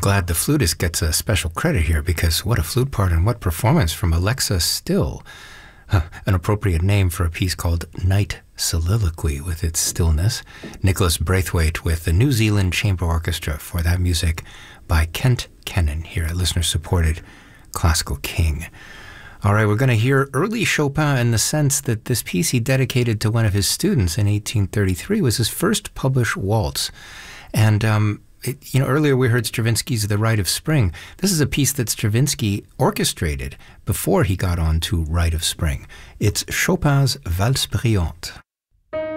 glad the flutist gets a special credit here because what a flute part and what performance from Alexa Still. An appropriate name for a piece called Night Soliloquy with its stillness. Nicholas Braithwaite with the New Zealand Chamber Orchestra for that music by Kent Kennan here at listener-supported Classical King. All right, we're going to hear early Chopin in the sense that this piece he dedicated to one of his students in 1833 was his first published waltz. And earlier we heard Stravinsky's The Rite of Spring. This is a piece that Stravinsky orchestrated before he got on to Rite of Spring. It's Chopin's Valse Brillante.